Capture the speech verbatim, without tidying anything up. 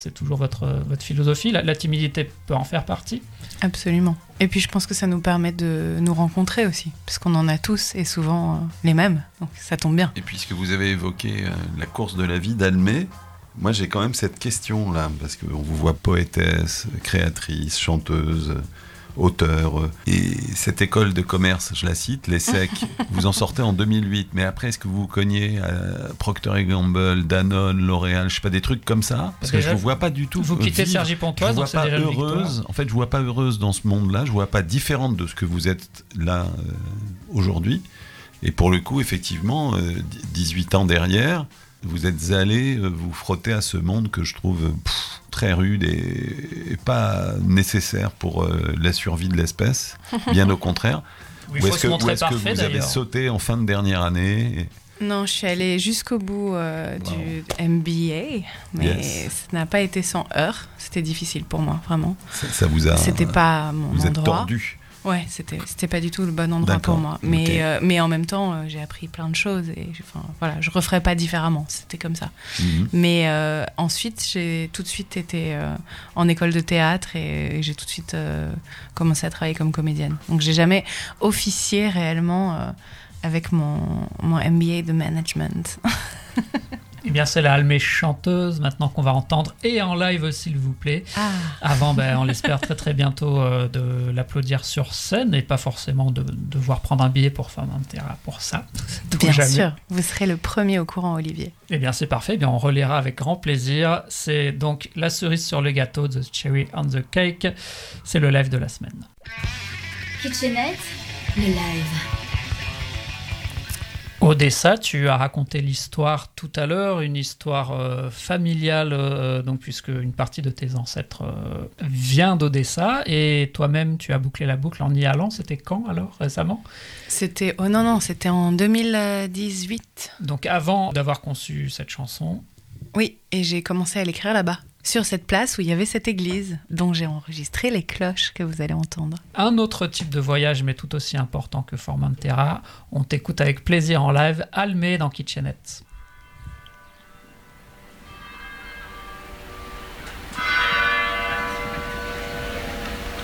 C'est toujours votre, votre philosophie. La, la timidité peut en faire partie. Absolument. Et puis je pense que ça nous permet de nous rencontrer aussi, parce qu'on en a tous et souvent euh, les mêmes, donc ça tombe bien. Et puisque vous avez évoqué euh, la course de la vie d'Almé, moi j'ai quand même cette question là, parce qu'on vous voit poétesse, créatrice, chanteuse, auteur, et cette école de commerce, je la cite, l'ESSEC, vous en sortez en deux mille huit, mais après est-ce que vous cognez à Procter et Gamble, Danone, L'Oréal, je sais pas, des trucs comme ça, parce que déjà, je vous vois pas du tout vous quittez vivre. Cergy Pontoise, je vous vois donc c'est pas déjà une heureuse, victoire. en fait je vous vois pas heureuse dans ce monde-là, je vous vois pas différente de ce que vous êtes là euh, aujourd'hui, et pour le coup effectivement, euh, dix-huit ans derrière, vous êtes allé euh, vous frotter à ce monde que je trouve pff, très rude et, et pas nécessaire pour euh, la survie de l'espèce, bien au contraire. Oui, il Ou faut est-ce se que, montrer ou est-ce que parfait vous avez d'ailleurs. sauté en fin de dernière année et... Non, je suis allée jusqu'au bout euh, Wow. du M B A, mais Yes. ça n'a pas été sans heurts. C'était difficile pour moi, vraiment. ça, ça vous a... C'était pas mon Vous êtes endroit. tordu. Ouais, c'était c'était pas du tout le bon endroit D'accord, pour moi. Mais ok. euh, mais en même temps, euh, j'ai appris plein de choses et je- enfin voilà, je referais pas différemment. C'était comme ça. Mhm. Mais euh, ensuite, j'ai tout de suite été euh, en école de théâtre et, et j'ai tout de suite euh, commencé à travailler comme comédienne. Donc j'ai jamais officié réellement euh, avec mon mon M B A de management. Eh bien, c'est la Almé chanteuse maintenant qu'on va entendre, et en live, s'il vous plaît. Ah. Avant, ben, on l'espère très très bientôt euh, de l'applaudir sur scène et pas forcément de devoir prendre un billet pour faire un terrain pour ça. C'est tout Bien jamais. sûr, vous serez le premier au courant, Olivier. Eh bien, c'est parfait. Eh bien, on relaiera avec grand plaisir. C'est donc la cerise sur le gâteau, The Cherry on the Cake. C'est le live de la semaine. Kitchenette, le live. Odessa, tu as raconté l'histoire tout à l'heure, une histoire euh, familiale, euh, donc puisque une partie de tes ancêtres euh, vient d'Odessa, et toi-même tu as bouclé la boucle en y allant. C'était quand alors, récemment? C'était oh non non, c'était en deux mille dix-huit. Donc avant d'avoir conçu cette chanson. Oui, et j'ai commencé à l'écrire là-bas, sur cette place où il y avait cette église, dont j'ai enregistré les cloches que vous allez entendre. Un autre type de voyage, mais tout aussi important que Formentera. On t'écoute avec plaisir en live, Almé dans Kitchenette.